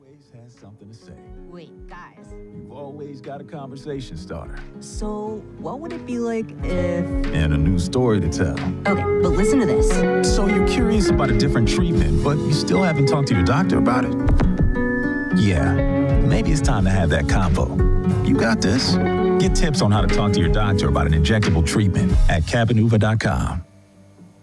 Always has something to say. Wait, guys. You've always got a conversation starter. So, what would it be like if... And a new story to tell. Okay, but listen to this. So you're curious about a different treatment, but you still haven't talked to your doctor about it? Yeah, maybe it's time to have that convo. You got this. Get tips on how to talk to your doctor about an injectable treatment at Cabenuva.com.